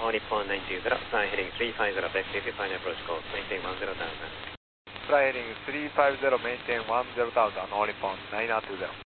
All Nippon 920, fly heading 350, vector to final approach call, maintain 10,000. Fly heading 350, maintain 10,000, all Nippon 920.